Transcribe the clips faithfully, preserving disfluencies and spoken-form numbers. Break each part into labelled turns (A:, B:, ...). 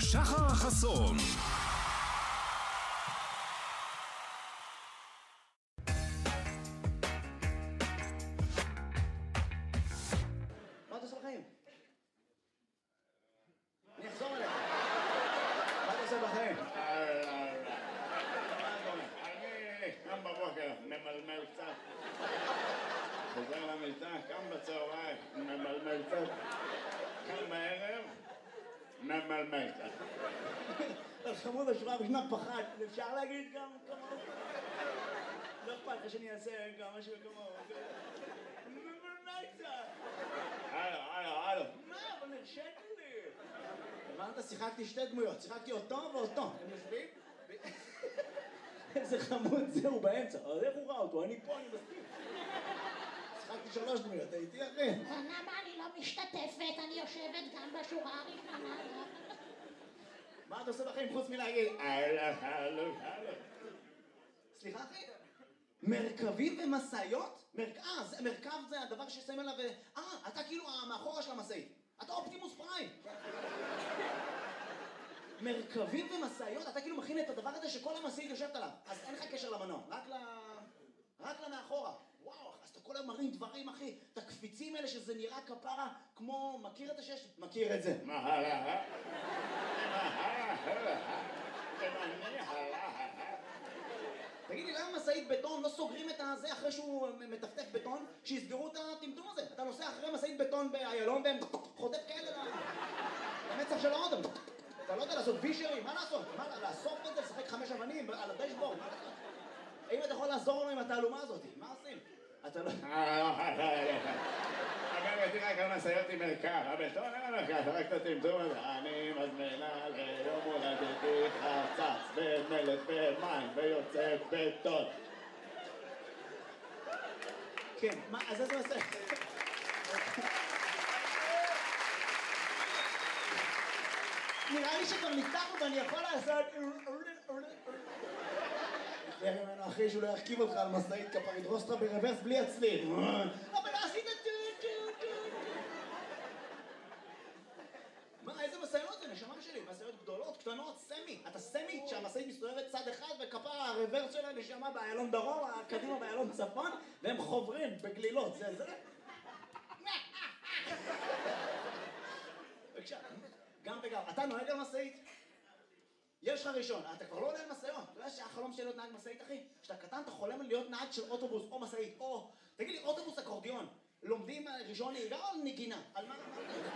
A: שחר חסון.
B: מה אתה עושה בחיים? אני אחזור אליך. מה אתה עושה בחיים?
C: אני קם בבוקר, ממלמל קצת. חוזר למיטה, קם בצהריים, ממלמל קצת. קם בערב, ממלמל קצת.
B: חמוד השורה בשנת פחד, אפשר להגיד גם כמוהו? לא אכפת לך שאני אעשה גם משהו כמוהו. ממלמל קצת.
C: הלו, הלו, הלו.
B: מה? אבל נרשת לי. הבנת? שיחקתי שתי דמויות, שיחקתי אותו ואותו. הם יושבים? איזה חמוד זה, הוא באמצע. אז איך הוא ראה אותו? אני פה, אני מסכים. שיחקתי שלוש דמויות, הייתי אחי.
D: למה אני לא משתתפת? אני יושבת גם בשורה הראשונה.
B: מה אתה עושה בחיים חוץ מלהגיד?
C: הלו, הלו, הלו.
B: סליחה אחי? מרכבים ומשאיות? אה, מרכב זה הדבר ששמים עליו... אה, אתה כאילו המאחורה של המשאית. אתה אופטימוס פריים. מרכבים ומשאיות? אתה כאילו מכין את הדבר הזה שכל המשאית יושבת עליו. אז אין לך קשר למנוע, רק ל... רק למאחורה. וואו, אז אתה כל היום מרים דברים, אחי. את הקפיצים האלה שזה נראה כפרה כמו... מכיר את השש? מכיר את זה.
C: מה הלאה? מה הלאה? תמני הלאה.
B: תגיד לי, למה משאית בטון לא סוגרים את הזה אחרי שהוא מטפטף בטון, שיסגרו את הטמטום הזה? אתה נוסע אחרי משאית בטון באיילון והם חוטף כאלה למצח של האודם. אתה לא יודע לעשות וישרים, מה לעשות? מה, לאסוף את זה, לשחק חמש אבנים על הדשבורד? מה לעשות? האם אתה יכול לעזור לנו עם התעלומה הזאת? מה עושים? אתה לא...
C: אגב, תראה כמה משאיות עם מרכב, הבטון אין מרכב, רק את הטמטום הזה. אני מזמינה ליום הולדתי חצץ ומלט ומים ויוצא בטון.
B: כן, מה, אז איזה משאית? נראה לי שכבר ניתחנו ואני יכול לעשות... תראה ממנו אחי שהוא לא ירכיב אותך על משאית כפר, ידרוס אותך ברוורס בלי הצליל. אבל עשית טו טו טו. מה, איזה משאיות זה? נשמה שלי, משאיות גדולות, קטנות, סמי. אתה סמי שהמשאית מסתובבת צד אחד וכפר הרוורס שלה נשמה באיילון דרום, הקדימה באיילון צפון, והם חוברים בגלילות, זה זה. בבקשה, גם וגם. אתה נוהג על משאית? יש לך ראשון, אתה כבר לא עולה על משאיות. אתה יודע שהחלום שלי להיות נהג משאית, אחי? כשאתה קטן אתה חולם על להיות נהג של אוטובוס או משאית, או... תגיד לי, אוטובוס אקורדיון, לומדים ראשון נהיגה או נגינה? על מה?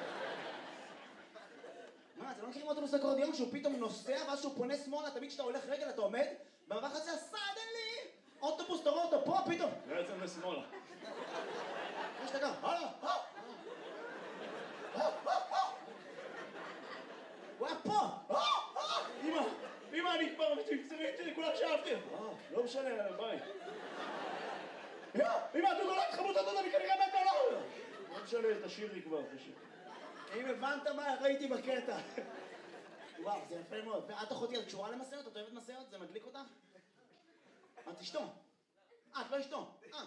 B: מה, אתם לא מכירים אוטובוס אקורדיון שהוא פתאום נוסע ואז שהוא פונה שמאלה, תמיד כשאתה הולך רגל אתה עומד, במעבר חצי סדנלי! אוטובוס, תראו אותו פה פתאום!
C: לא יוצא לשמאלה.
B: מה שאתה גם? הלאה! הוא היה פה! אמא! אמא, אני כבר מצמצרית שלי, כולם שאהבתי! לא משנה, ביי. אמא! אמא, דודו, לא תחבו את הדודו, אני כנראה מת עליו! לא משנה, תשאירי כבר, תשאיר. אם הבנת מה ראיתי בקטע. וואו, זה יפה מאוד. ואת אחותי, את קשורה למשאיות? את אוהבת משאיות? זה מדליק אותך? את אשתו. אה, את לא אשתו. אה.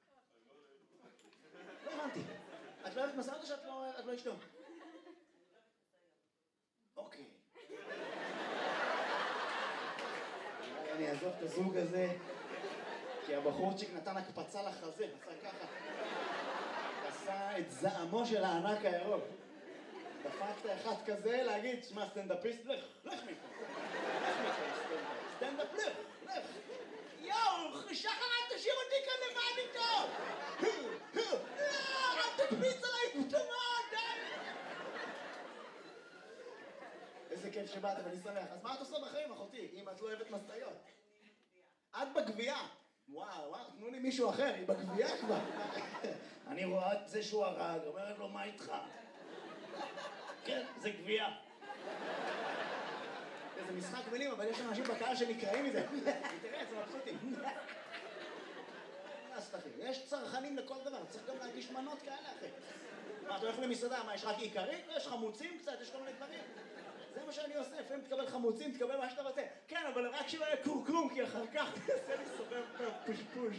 B: לא הבנתי. את לא אוהבת משאיות או שאת לא אשתו? אוקיי. אני אעזוב את הזוג הזה, כי הבחורצ'יק נתן הקפצה לחזה, עשה ככה. עשה את זעמו של הענק הירוק. דפקת אחד כזה להגיד, שמע, סטנדאפיסט, לך, לך מפה. לך מפה, סטנדאפ, לך, לך. יואו, שחר, אל תשאיר אותי כאן לבד איתו! לא, אל תקפיץ עליי פתאום, די! איזה כיף שבאת, ואני שמח. אז מה את עושה בחיים, אחותי, אם את לא אוהבת משאיות? את בגבייה. וואו, וואו, תנו לי מישהו אחר, היא בגבייה כבר. אני רואה את זה שהוא הרג, אומרת לו, מה איתך? כן, זה גבייה. זה משחק מילים, אבל יש אנשים בקהל שנקראים מזה. תראה, זה מבסוטים. יש צרכנים לכל דבר, צריך גם להגיש מנות כאלה, אחי. מה, אתה הולך למסעדה, מה, יש רק עיקרית? יש חמוצים קצת, יש כל מיני דברים. זה מה שאני עושה, לפעמים תקבל חמוצים, תקבל מה שאתה רוצה. כן, אבל רק שלא יהיה קורקום, כי אחר כך תעשה לי סובב פושפוש.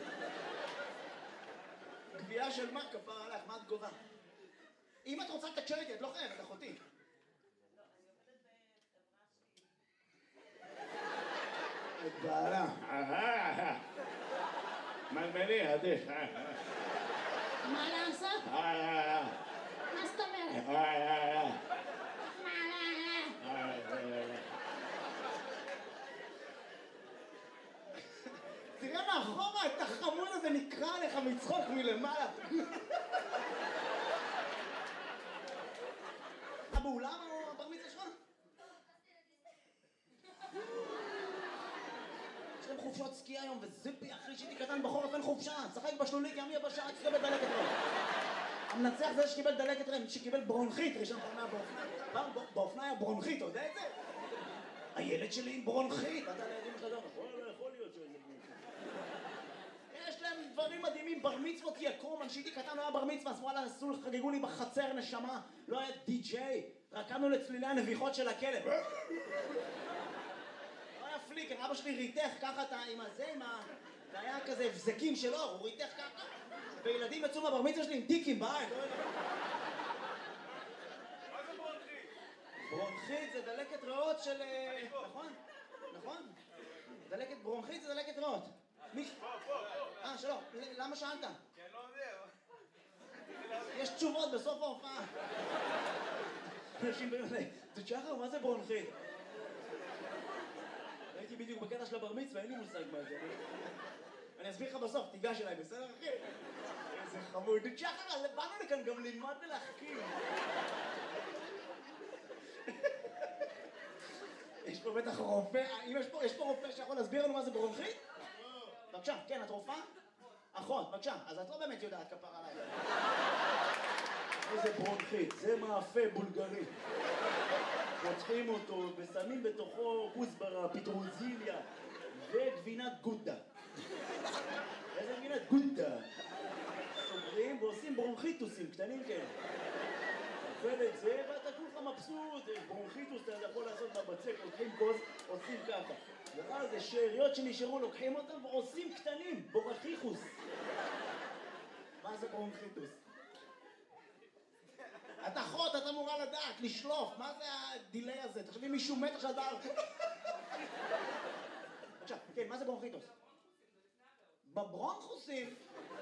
B: גבייה של מה? כפר עליך, מה את גובה? אם את רוצה לתקשר איתי, את לא חייבת, אחותי. את בעלה.
C: מלמלי, עדיף.
D: מה לעשות? מה זאת אומרת?
B: תראה מאחורה את החמוד הזה נקרא לך מצחוק מלמעלה. באולם או הבר מצווה שלך? יש להם חופשות סקי היום, וזיפי, אחי שהייתי קטן בחורף אין חופשה, שחק בשלולית, ימי הבשעה, תקבל דלקת רם. המנצח זה שקיבל דלקת רם, שקיבל ברונכית, ראשון פעם באופניים. פעם באופניים היה ברונכית, אתה יודע את זה? הילד שלי עם ברונכית, אתה לילדים שלך לא יכול להיות שזה ברונכית. יש להם דברים מדהימים, בר מצוות יקום, כשהייתי קטן לא היה בר מצווה, אז וואלה, עשו, חגגו לי בחצר נשמה, לא היה די-ג'יי, רקדנו לצלילי הנביחות של הכלב. לא היה פליקר, אבא שלי ריתך ככה עם הזה, עם ה... זה היה כזה הבזקים שלו, הוא ריתך ככה, וילדים יצאו מהבר מצווה שלי עם טיקים בעין.
C: מה זה ברונכית?
B: ברונכית זה דלקת ריאות של... נכון? נכון? דלקת ברונכית זה דלקת ריאות. מי...
C: פה, פה, פה.
B: אה, שלום, למה שאלת?
C: כי אני לא יודע.
B: יש תשובות בסוף ההופעה. אנשים באים אליי, תשחר, מה זה ברונכית? הייתי בדיוק בקטע של הבר מצווה, אין לי מושג מה זה. אני אסביר לך בסוף, תיגש אליי, בסדר אחי? איזה חמוד. תשחר, באנו לכאן גם ללמוד ולהחכים. יש פה בטח רופא, אם יש פה, יש פה רופא שיכול להסביר לנו מה זה ברונכית? בבקשה, כן, את רופאה? אחות, בבקשה, אז את לא באמת יודעת כפר עליי. איזה ברונכית, זה מאפה בולגרי. פותחים אותו ושמים בתוכו כוסברה, פטרוזיליה וגבינת גודה. איזה גבינת גודה? סוגרים ועושים ברונכיטוסים קטנים כאלה. אוכל את זה ואתה כולך מבסוט, ברונכיטוס אתה יכול לעשות בבצק, לוקחים כוס, עושים ככה. ואז זה שאריות שנשארו, לוקחים אותם ועושים קטנים, בורחיחוס. מה זה ברונכיטוס? את אחות, את אמורה לדעת, לשלוף, מה זה הדילי הזה? תחשבי מישהו מת עכשיו דבר. עכשיו, כן, מה זה ברונכיטוס? בברונכוסים?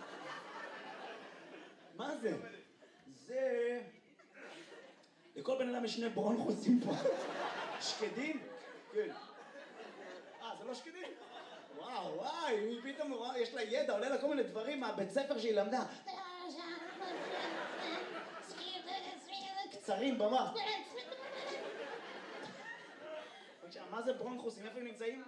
B: מה זה? זה... לכל בן אדם יש שני ברונכוסים פה. שקדים? כן. אה, זה לא שקדים? וואו, וואי, היא פתאום, וואו, יש לה ידע, עולה לה כל מיני דברים מהבית ספר שהיא למדה. קצרים במוח. מה זה ברונכוסים? איפה הם נמצאים?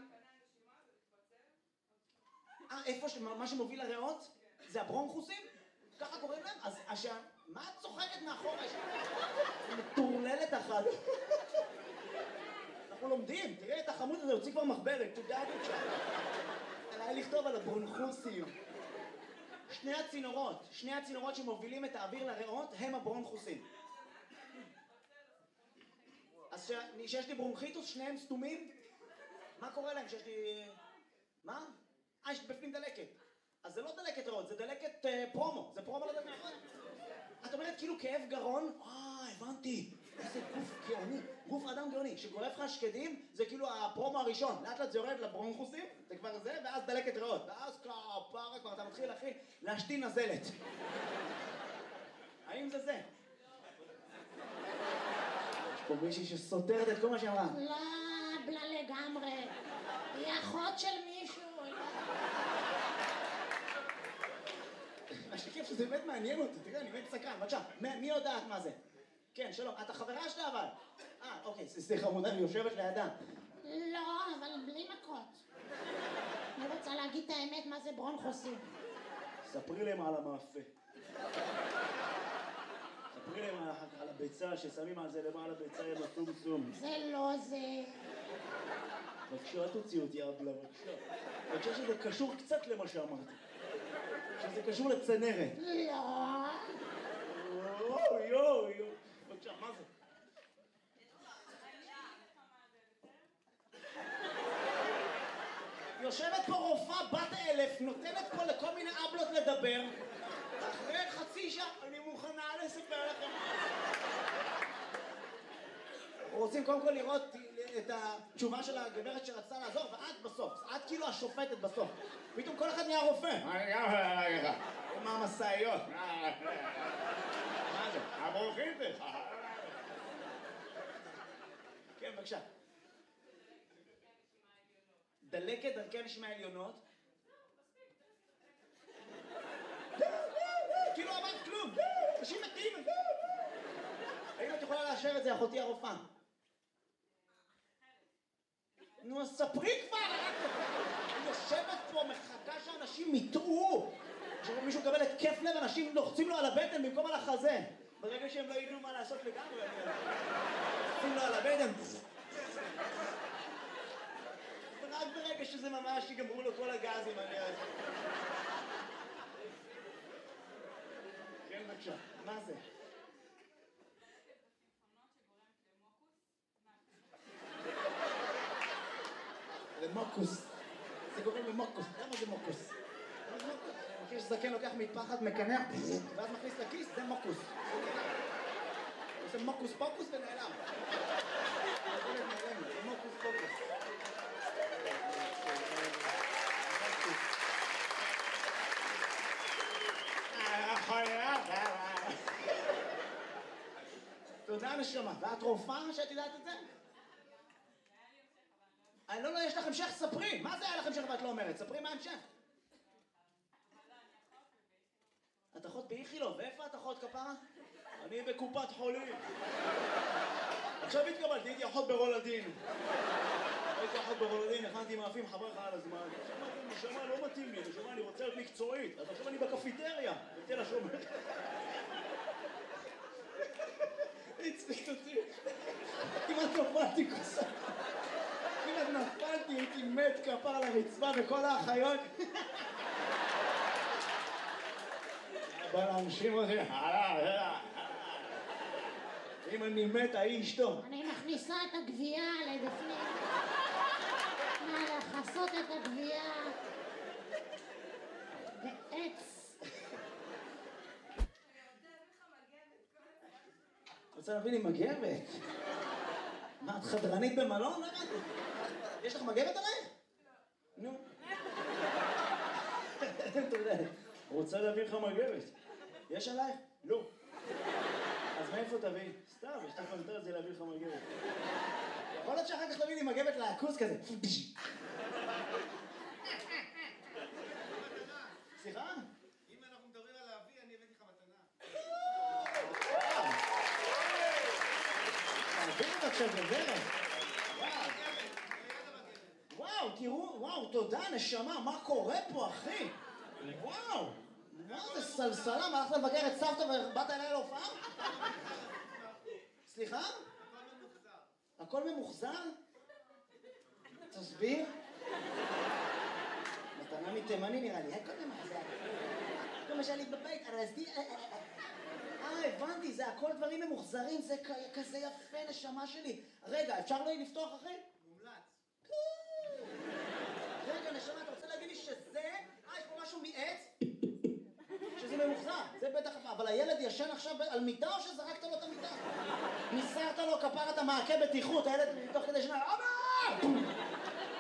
B: אה, איפה מה שמוביל לריאות? זה הברונכוסים? ככה קוראים להם? אז מה את צוחקת מאחורה? מטורללת אחת. אנחנו לומדים, תראה את החמוד הזה, הוציא כבר מחברת, תודה בבקשה. עליי לכתוב על הברונכוסים. שני הצינורות, שני הצינורות שמובילים את האוויר לריאות הם הברונכוסים. אז שיש לי ברונכיטוס, שניהם סתומים? מה קורה להם שיש לי... מה? אה, יש בפנים דלקת. אז זה לא דלקת ריאות, זה דלקת פרומו, זה פרומו לדלקת ריאות. את אומרת כאילו כאב גרון? אה, הבנתי. איזה גוף גאוני, גוף אדם גאוני. שגורף לך שקדים, זה כאילו הפרומו הראשון. לאט לאט זה יורד לברונכוסים, זה כבר זה, ואז דלקת ריאות. ואז כפרה כבר אתה מתחיל, אחי, להשתין נזלת. האם זה זה? יש פה מישהי שסותרת את כל מה שאמרה.
D: לא, בלה לגמרי. היא אחות של מישהו.
B: השכיף שזה באמת מעניין אותי, תראה, אני באמת סקרן, בבקשה, מי יודעת מה זה? כן, שלום, את החברה שלה אבל? אה, אוקיי, סליחה, חמודה, אני יושבת לידה.
D: לא, אבל בלי מכות. אני רוצה להגיד את האמת, מה זה ברונכוסים.
B: ספרי להם על המאפה. ספרי להם על הביצה, ששמים על זה למעלה ביצה עם הסום-סום.
D: זה לא זה.
B: בבקשה, תוציא אותי אבלה, בבקשה. בבקשה שזה קשור קצת למה שאמרתי. שזה קשור לצנרת.
D: לא.
B: יואו, יואו, יואו. בבקשה, מה זה? יושבת פה רופאה בת אלף, נותנת פה לכל מיני אבלות לדבר. אחרי חצי שעה, אני מוכנה לספר לכם. רוצים קודם כל לראות את התשובה של הגברת שרצתה לעזור, ואת בסוף, את כאילו השופטת בסוף. פתאום כל אחד נהיה רופא.
C: אני גם אגיד לך. עם המשאיות. מה זה? הברוכים לך.
B: כן, בבקשה. דלקת דרכי הנשימה העליונות. כאילו אמרת כלום. אנשים מתים. האם את יכולה לאשר את זה, אחותי הרופאה? נו, אז ספרי כבר! אני יושבת פה, מחכה שאנשים יטעו. עכשיו מישהו מקבל התקף לב, אנשים לוחצים לו על הבטן במקום על החזה. ברגע שהם לא ידעו מה לעשות לגמרי, לוחצים לו על הבטן. ורק ברגע שזה ממש יגמרו לו כל הגזים, אני אז... כן, בבקשה. מה זה? למוקוס. זה גורם למוקוס. למה זה מוקוס? מכיר שזקן לוקח מטפחת, מקנח, ואז מכניס לכיס, זה מוקוס. זה מוקוס פוקוס ונעלם. זה מוקוס פוקוס. תודה נשמה. ואת רופאה שאת יודעת את זה? אני לא, לא, יש לך המשך, ספרי. מה זה היה לך המשך ואת לא אומרת? ספרי מה המשך. את אחות באיכילוב, ואיפה את אחות כפרה? אני בקופת חולים. עכשיו התקבלתי, הייתי אחות ברולדין. הייתי אחות ברולדין, הכנתי מאפים חבר לך על הזמן. נשמה, לא מתאים לי, נשמה, אני רוצה להיות מקצועית. אז עכשיו אני בקפיטריה, בתל השומר. הצליק אותי. כמעט נפלתי כוסה. כמעט נפלתי, הייתי מת כפר לרצפה וכל האחיות. בא לאנשים הזה, אם אני מת, ההיא אשתו.
D: אני מכניסה את הגבייה לבפנים. מה, לחסות את הגבייה בעץ.
B: רוצה להביא לי מגבת? מה, את חדרנית במלון? לא הבנתי. יש לך מגבת עלייך? נו. תודה. רוצה להביא לך מגבת. יש עלייך? לא. אז מאיפה תביא? סתם, יש לך פנטר את זה להביא לך מגבת. יכול להיות שאחר כך תביא לי מגבת לעכוס כזה. סליחה?
A: אם אנחנו מדברים על להביא, אני הבאתי לך מתנה.
B: תביא לי עכשיו גברת. וואו, תראו, וואו, תודה, נשמה, מה קורה פה, אחי? וואו, מה זה סלסלה? מה, הלכת לבקר את סבתא ובאת אליי להופעה? סליחה? הכל ממוחזר? תסביר? מתנה מתימני נראה לי, הכל ממוחזר. כל מה שהיה לי בבית, ארזתי... אה, הבנתי, זה הכל דברים ממוחזרים, זה כזה יפה, נשמה שלי. רגע, אפשר לי לפתוח, אחי?
A: מומלץ.
B: רגע, נשמה, אתה רוצה להגיד לי שזה... אה, יש פה משהו מעץ? שזה ממוחזר, זה בטח... אבל הילד ישן עכשיו על מיטה או שזרקת לו את המיטה? ניסרת לו כפרת המעקה בטיחות, הילד תוך כדי שנה... אבא!